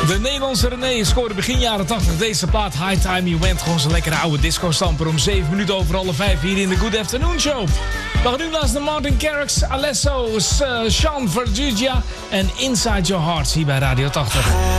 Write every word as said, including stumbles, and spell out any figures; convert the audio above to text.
De Nederlandse René scoorde begin jaren tachtig deze plaat High Time You Went. Gewoon zo'n lekkere oude disco-stamper om zeven minuten over alle vijf hier in de Good Afternoon Show. We gaan nu luisteren naar Martin Garrix, Alesso, uh, Sean Verdugia en Inside Your Heart hier bij Radio tachtig.